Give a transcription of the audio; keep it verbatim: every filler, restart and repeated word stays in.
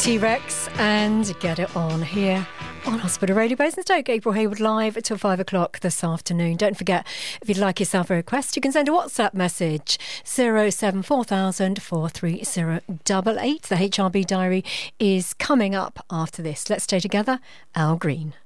T-Rex and Get It On here on Hospital Radio Basingstoke. April Hayward live until five o'clock this afternoon. Don't forget, if you'd like yourself a request, you can send a WhatsApp message zero seven four thousand four three zero eight eight. The H R B diary is coming up after this. Let's stay together. Al Green.